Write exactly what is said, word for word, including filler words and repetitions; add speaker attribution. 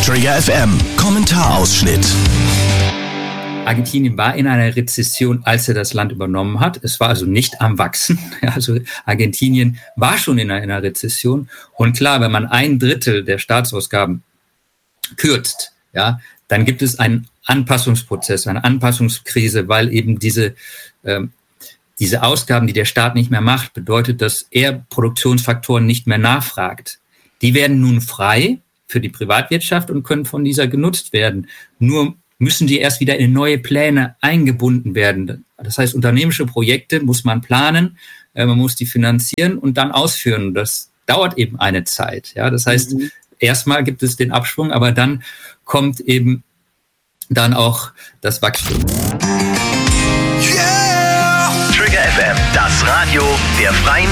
Speaker 1: Trigger F M, Kommentarausschnitt.
Speaker 2: Argentinien war in einer Rezession, als er das Land übernommen hat. Es war also nicht am Wachsen. Also Argentinien war schon in einer Rezession. Und klar, wenn man ein Drittel der Staatsausgaben kürzt, ja, dann gibt es einen Anpassungsprozess, eine Anpassungskrise, weil eben diese, ähm, diese Ausgaben, die der Staat nicht mehr macht, bedeutet, dass er Produktionsfaktoren nicht mehr nachfragt. Die werden nun frei für die Privatwirtschaft und können von dieser genutzt werden. Nur müssen die erst wieder in neue Pläne eingebunden werden. Das heißt, unternehmerische Projekte muss man planen, äh, man muss die finanzieren und dann ausführen. Das dauert eben eine Zeit. Ja, das heißt, mhm. erstmal gibt es den Abschwung, aber dann kommt eben dann auch das Wachstum.
Speaker 1: Yeah! Trigger F M, das Radio der Freien